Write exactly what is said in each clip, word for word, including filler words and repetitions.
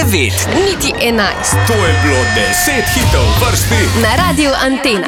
devet, niti enajst. To je bilo deset hitov vrsti Na Radiu Antena.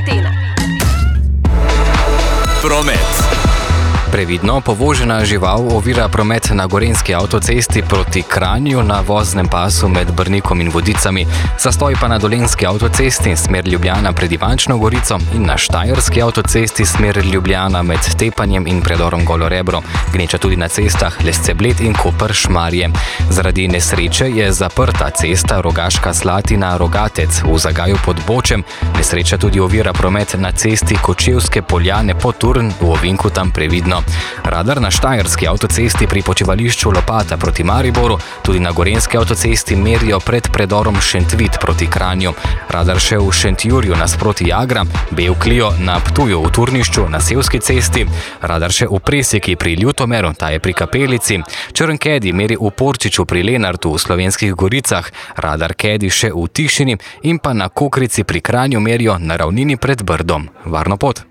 Promet. Previdno povožena žival ovira promet na gorenjski avtocesti proti Kranju na voznem pasu med Brnikom in Vodicami, zastoj pa na dolenjski avtocesti smer Ljubljana pred Ivančno Gorico in na štajerski avtocesti smer Ljubljana med Tepanjem in predorom Golo Rebro. Gneča tudi na cestah Lesce-Bled in Koper-Šmarje. Zaradi nesreče je zaprta cesta Rogaška Slatina-Rogatec v Zagaju pod Bočem. Nesreča tudi ovira promet na cesti Kočevske Poljane pod Turn v ovinku tam previdno. Radar na štajerski avtocesti pri počivališču Lopata proti Mariboru, tudi na gorenjski avtocesti merijo pred predorom Šentvit proti Kranju. Radar še v Šentjurju nasproti Jagra, Bevklio na Ptuju v Turnišču na Sevski cesti, radar še v Preseki pri Ljutomeru, ta je pri Kapelici, Črnkedi meri v Porčiču pri Lenartu v Slovenskih Goricah, radar Kedi še v Tišini in pa na Kokrici pri Kranju merijo na ravnini pred Brdom. Varno pot!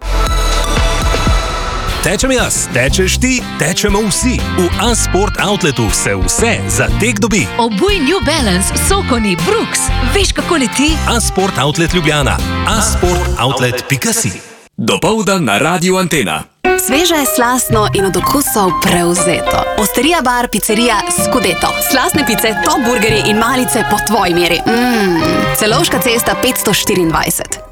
Tečem jaz, tečeš ti, tečemo vsi. V A-Sport Outletu se vse za tek dobi. Obuj New Balance, Sokoni, Brooks. Veš, kako leti? A-Sport Outlet Ljubljana. a sport outlet pika si. Dopoldan na Radiu Antena. Sveže, slastno in od okusov prevzeto. Osterija bar, pizzerija Scudeto. Slastne pice, top burgerji in malice po tvoji meri. Mmm, Celovška cesta petsto štiriindvajset.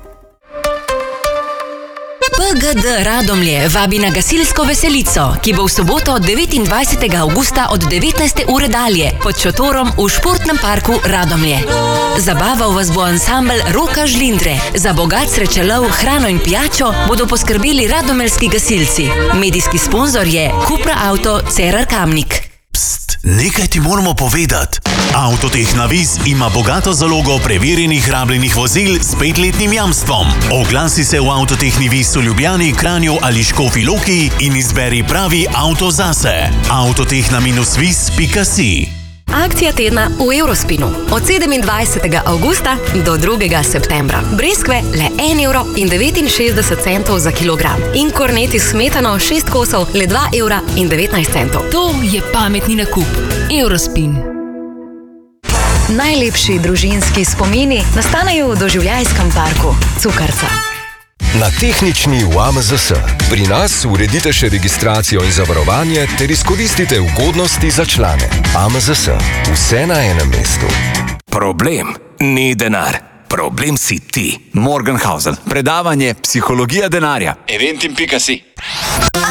P G D Radomlje vabi na gasilsko veselico, ki bo v soboto devetindvajsetega avgusta od devetnajste ure dalje pod šotorom v športnem parku Radomlje. Zabaval vas bo ansambel Roka Žlindre. Za bogat srečelov, hrano in pijačo bodo poskrbeli radomeljski gasilci. Medijski sponzor je Cupra Auto Cerar Kamnik. Pst, nekaj ti moramo povedati. Avtotehna Viz ima bogato zalogo preverjenih rabljenih vozil s petletnim jamstvom. Oglasi se v Avtotehni Viz v Ljubljani, Kranju ali Škofji Loki in izberi pravi avto zase. avtotehna viz pika si. Akcija tedna v Eurospinu. Od sedemindvajsetega avgusta do drugega septembra. Breskve le en evro in devetinšestdeset centov za kilogram. In korneti s smetano šest kosov le dva evra in devetnajst centov. To je pametni nakup. Eurospin. Najlepši družinski spomini nastanejo v doživljajskem parku Cukrca. Na tehnični v A M Z S. Pri nas uredite še registracijo in zavarovanje ter izkoristite ugodnosti za člane. A M Z S. Vse na enem mestu. Problem ni denar. Problem si ti. Morgenhausen. Predavanje Psihologija denarja. eventim pika si.